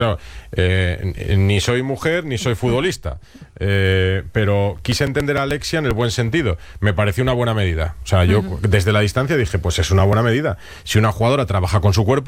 Claro, ni soy mujer ni soy futbolista, pero quise entender a Alexia en el buen sentido. Me pareció una buena medida. O sea, yo desde la distancia dije, pues es una buena medida. Si una jugadora trabaja con su cuerpo,